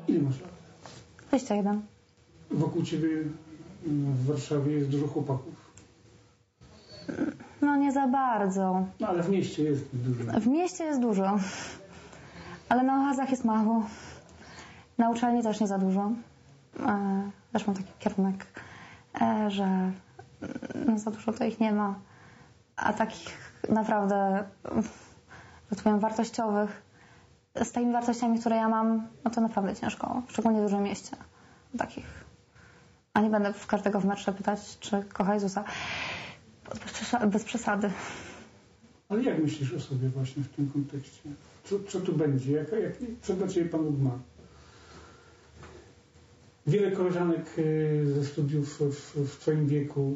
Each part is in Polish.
Ile masz lat? 21. Wokół ciebie w Warszawie jest dużo chłopaków. No nie za bardzo. No ale w mieście jest dużo. W mieście jest dużo, ale na Ohazach jest mało. Na uczelni też nie za dużo. Też mam taki kierunek, że no za dużo to ich nie ma. A takich naprawdę, że tak powiem, wartościowych, z takimi wartościami, które ja mam, no to naprawdę ciężko. Szczególnie w dużym mieście. Takich. A nie będę w każdego w metrze pytać, czy kocha Jezusa. Bez przesady. Ale jak myślisz o sobie właśnie w tym kontekście? Co tu będzie? Co dla ciebie Pan Bóg ma? Wiele koleżanek ze studiów w twoim wieku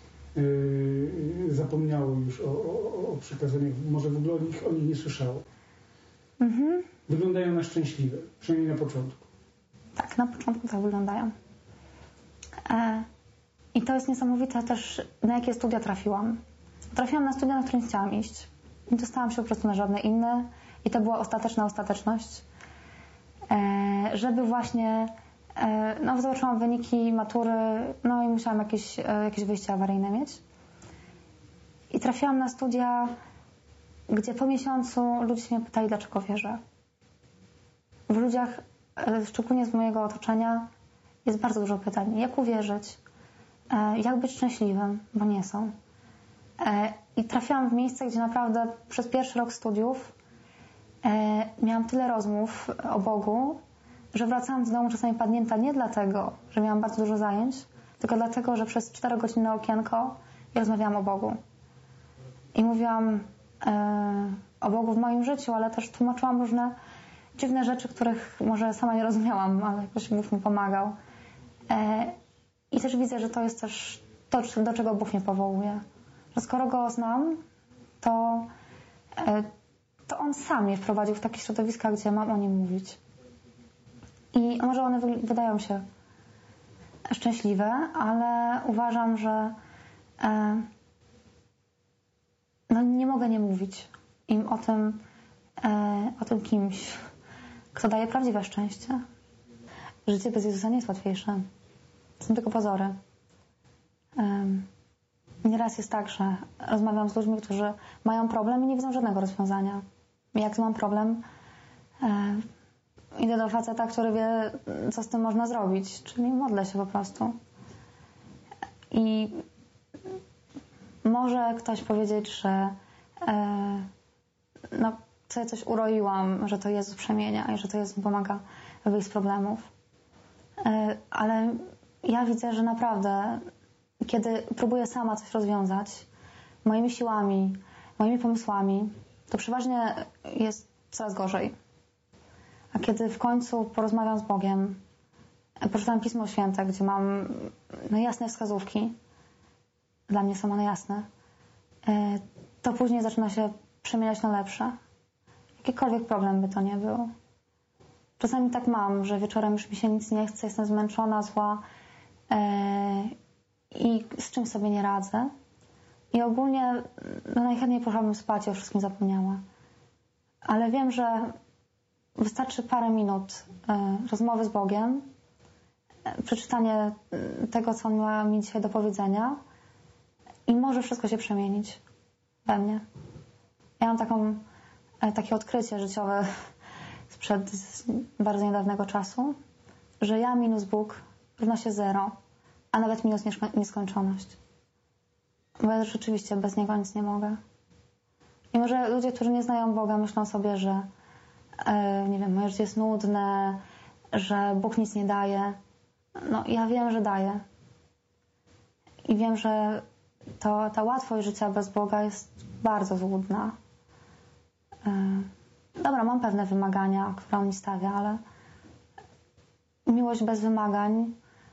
zapomniało już o przekazaniach. Może w ogóle o nich nie słyszało. Mhm. Wyglądają na szczęśliwe. Przynajmniej na początku. Tak, na początku tak wyglądają. I to jest niesamowite też, na jakie studia trafiłam. Trafiłam na studia, na które nie chciałam iść. Nie dostałam się po prostu na żadne inne. I to była ostateczna ostateczność. Żeby właśnie... No, zobaczyłam wyniki matury, no i musiałam jakieś wyjście awaryjne mieć. I trafiłam na studia, gdzie po miesiącu ludzie się mnie pytali, dlaczego wierzę. W ludziach, szczególnie z mojego otoczenia, jest bardzo dużo pytań. Jak uwierzyć? Jak być szczęśliwym? Bo nie są. I trafiłam w miejsce, gdzie naprawdę przez pierwszy rok studiów miałam tyle rozmów o Bogu, że wracałam do domu czasami padnięta nie dlatego, że miałam bardzo dużo zajęć, tylko dlatego, że przez 4-godzinne okienko ja rozmawiałam o Bogu. I mówiłam o Bogu w moim życiu, ale też tłumaczyłam różne dziwne rzeczy, których może sama nie rozumiałam, ale jakoś Bóg mi pomagał. I też widzę, że to jest też to, do czego Bóg mnie powołuje. Że skoro Go znam, to On sam mnie wprowadził w takie środowiska, gdzie mam o Nim mówić. I może one wydają się szczęśliwe, ale uważam, że no nie mogę nie mówić im o tym kimś, kto daje prawdziwe szczęście. Życie bez Jezusa nie jest łatwiejsze. To są tylko pozory. Nieraz jest tak, że rozmawiam z ludźmi, którzy mają problem i nie widzą żadnego rozwiązania. Jak mam problem, idę do faceta, który wie, co z tym można zrobić, czyli modlę się po prostu. I może ktoś powiedzieć, że no, co ja coś uroiłam, że to Jezus przemienia i że to Jezus pomaga wyjść z problemów. Ale ja widzę, że naprawdę, kiedy próbuję sama coś rozwiązać moimi siłami, moimi pomysłami, to przeważnie jest coraz gorzej. A kiedy w końcu porozmawiam z Bogiem, przeczytam Pismo Święte, gdzie mam jasne wskazówki, dla mnie są one jasne, to później zaczyna się przemieniać na lepsze. Jakikolwiek problem by to nie był. Czasami tak mam, że wieczorem już mi się nic nie chce, jestem zmęczona, zła i z czymś sobie nie radzę. I ogólnie najchętniej poszłabym spać i o wszystkim zapomniała. Ale wiem, że wystarczy parę minut rozmowy z Bogiem, przeczytanie tego, co On ma mi dzisiaj do powiedzenia i może wszystko się przemienić we mnie. Ja mam takie odkrycie życiowe sprzed bardzo niedawnego czasu, że ja minus Bóg równa się 0, a nawet minus nieskończoność. Bo ja rzeczywiście bez Niego nic nie mogę. I może ludzie, którzy nie znają Boga, myślą sobie, że nie wiem, moje życie jest nudne, że Bóg nic nie daje. No ja wiem, że daje. I wiem, że ta łatwość życia bez Boga jest bardzo złudna. Dobra, mam pewne wymagania, które On mi stawia, ale miłość bez wymagań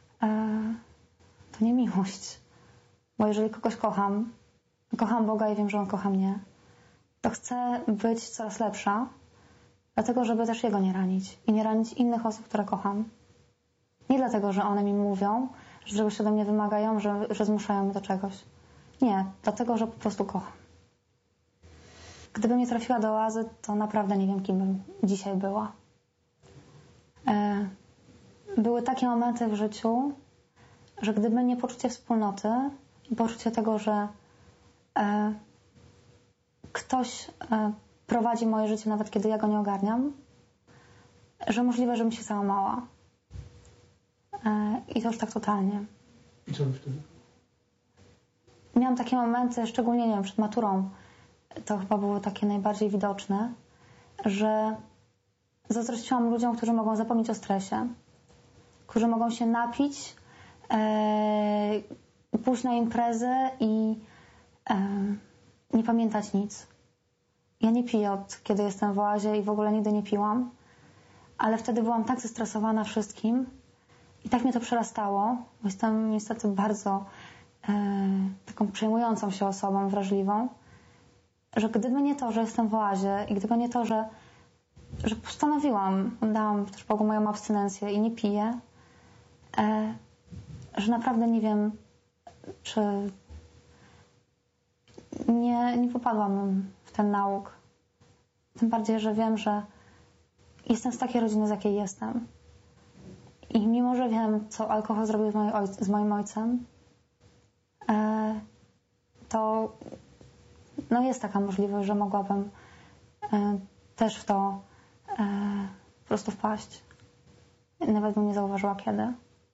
to nie miłość. Bo jeżeli kogoś kocham Boga i wiem, że On kocha mnie, to chcę być coraz lepsza, dlatego, żeby też Jego nie ranić i nie ranić innych osób, które kocham. Nie dlatego, że one mi mówią, że czegoś ode mnie wymagają, że zmuszają mnie do czegoś. Nie, dlatego, że po prostu kocham. Gdybym nie trafiła do oazy, to naprawdę nie wiem, kim bym dzisiaj była. były takie momenty w życiu, że gdyby nie poczucie wspólnoty i poczucie tego, że ktoś prowadzi moje życie, nawet kiedy ja go nie ogarniam, że możliwe, żebym się załamała. I to już tak totalnie. I co wy wtedy? Miałam takie momenty, szczególnie, nie wiem, przed maturą, to chyba było takie najbardziej widoczne, że zazdrościłam ludziom, którzy mogą zapomnieć o stresie, którzy mogą się napić, pójść na imprezę i nie pamiętać nic. Ja nie piję od kiedy jestem w oazie i w ogóle nigdy nie piłam, ale wtedy byłam tak zestresowana wszystkim i tak mnie to przerastało, bo jestem niestety bardzo taką przejmującą się osobą, wrażliwą, że gdyby nie to, że jestem w oazie i gdyby nie to, że postanowiłam, dałam też Bogu moją abstynencję i nie piję, że naprawdę nie wiem, czy nie popadłam w ten nauk. Tym bardziej, że wiem, że jestem z takiej rodziny, z jakiej jestem. I mimo, że wiem, co alkohol zrobił z moim ojcem, to no jest taka możliwość, że mogłabym też w to po prostu wpaść. Nawet bym nie zauważyła kiedy.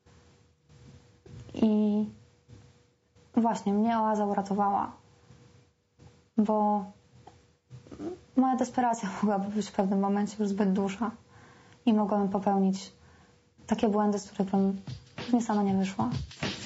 I właśnie mnie oaza uratowała, bo moja desperacja mogłaby być w pewnym momencie już zbyt duża i mogłabym popełnić takie błędy, z których bym pewnie sama nie wyszła.